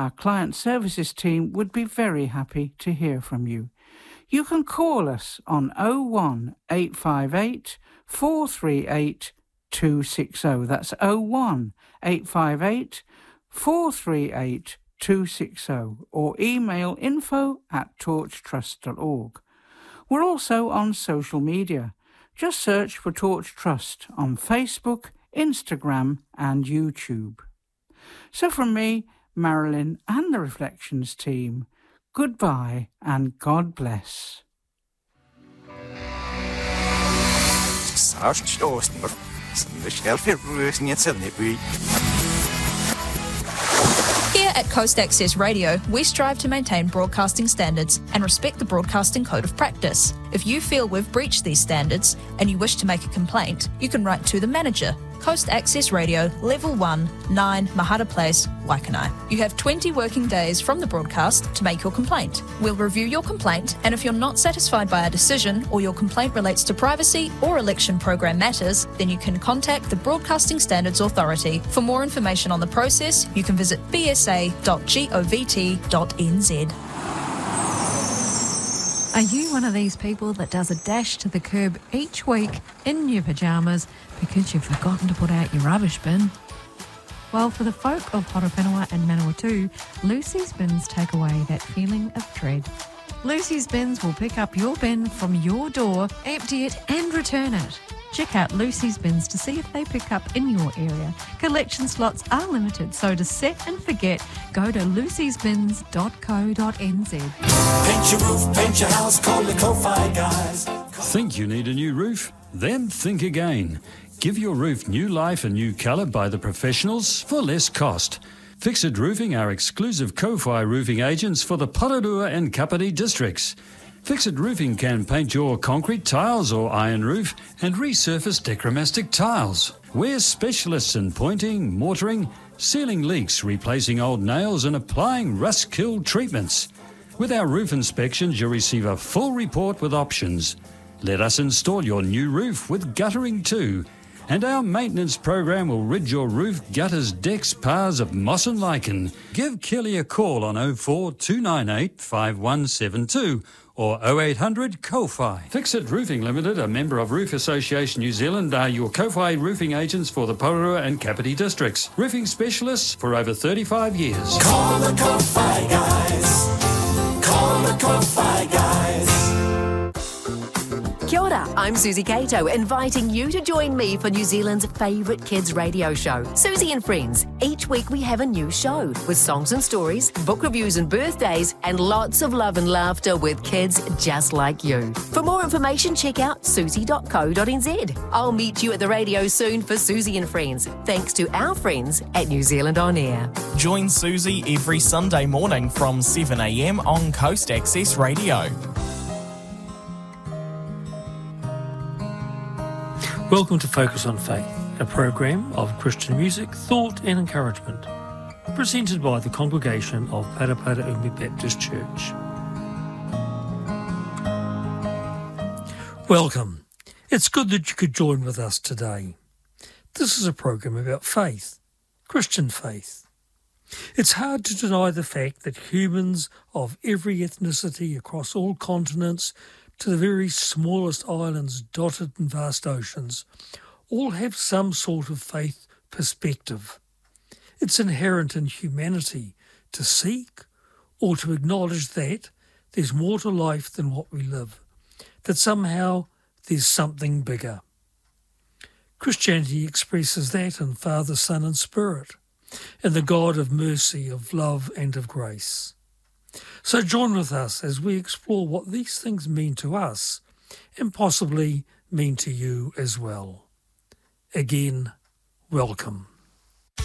Our client services team would be very happy to hear from you. You can call us on 01 858 438 260. That's 01 858 438 260, or email info@torchtrust.org. We're also on social media. Just search for Torch Trust on Facebook, Instagram and YouTube. So from me, Marilyn and the Reflections team, goodbye and God bless. Here at Coast Access Radio, we strive to maintain broadcasting standards and respect the Broadcasting Code of Practice. If you feel we've breached these standards and you wish to make a complaint, you can write to the manager, Coast Access Radio, Level 1, 9 Mahara Place, Waikanae. You have 20 working days from the broadcast to make your complaint. We'll review your complaint, and if you're not satisfied by our decision or your complaint relates to privacy or election program matters, then you can contact the Broadcasting Standards Authority. For more information on the process, you can visit bsa.govt.nz. Are you one of these people that does a dash to the curb each week in your pyjamas because you've forgotten to put out your rubbish bin? Well, for the folk of Horowhenua and Manawatu, Lucy's Bins take away that feeling of dread. Lucy's Bins will pick up your bin from your door, empty it and return it. Check out Lucy's Bins to see if they pick up in your area. Collection slots are limited, so to set and forget, go to lucysbins.co.nz. Paint your roof, paint your house, call the Ko-Fi guys. Think you need a new roof? Then think again. Give your roof new life and new colour by the professionals for less cost. Fixit Roofing are exclusive Ko-Fi roofing agents for the Pararua and Kapiti districts. Fixit Roofing can paint your concrete tiles or iron roof and resurface Decromastic tiles. We're specialists in pointing, mortaring, sealing leaks, replacing old nails and applying rust-kill treatments. With our roof inspections, you'll receive a full report with options. Let us install your new roof with guttering too. And our maintenance program will rid your roof, gutters, decks, paths of moss and lichen. Give Kelly a call on 04 298 5172 or 0800 Ko-Fi. Fixit Roofing Limited, a member of Roof Association New Zealand, are your Ko-Fi roofing agents for the Pararua and Kapiti districts. Roofing specialists for over 35 years. Call the Ko-Fi guys. Call the Ko-Fi guys. Kia ora, I'm Susie Cato, inviting you to join me for New Zealand's favourite kids radio show, Susie and Friends. Each week we have a new show with songs and stories, book reviews and birthdays, and lots of love and laughter with kids just like you. For more information, check out susie.co.nz. I'll meet you at the radio soon for Susie and Friends, thanks to our friends at New Zealand On Air. Join Susie every Sunday morning from 7 a.m. on Coast Access Radio. Welcome to Focus on Faith, a program of Christian music, thought and encouragement, presented by the congregation of Parapara Umi Baptist Church. Welcome. It's good that you could join with us today. This is a program about faith, Christian faith. It's hard to deny the fact that humans of every ethnicity across all continents to the very smallest islands dotted in vast oceans, all have some sort of faith perspective. It's inherent in humanity to seek or to acknowledge that there's more to life than what we live, that somehow there's something bigger. Christianity expresses that in Father, Son and Spirit, in the God of mercy, of love and of grace. So join with us as we explore what these things mean to us and possibly mean to you as well. Again, welcome.